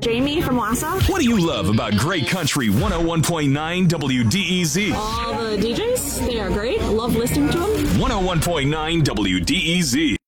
Jamie from Wassa. What do you love about Great Country 101.9 WDEZ? All the DJs, they are great. Love listening to them. 101.9 WDEZ.